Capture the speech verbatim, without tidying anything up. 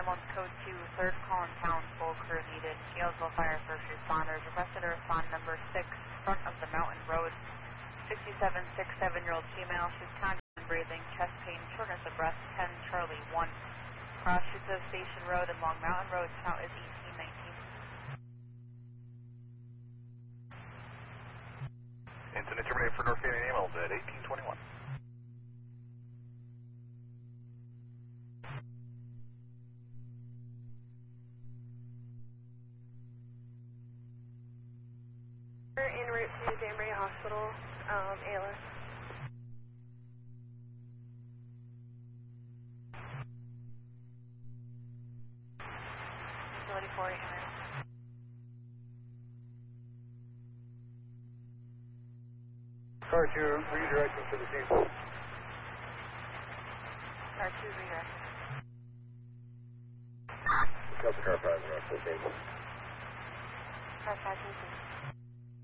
Animals Code two, third call in town, full crew needed. Gainesville Fire First Responders requested to respond number six, front of the Mountain Road. sixty-seven, sixty-seven-year-old female. She's conscious and breathing, chest pain, shortness of breath, ten Charlie one. Cross Streets of Station Road and Long Mountain Road, count is eighteen nineteen. Incident terminated for North Canadian Animals at eighteen twenty-one. We're en route to Danbury Hospital, um, A L S. Facility four eight hundred. Car two, redirecting to the scene. Car two redirected. Delta Car five, rest of the table. Car five, two, two.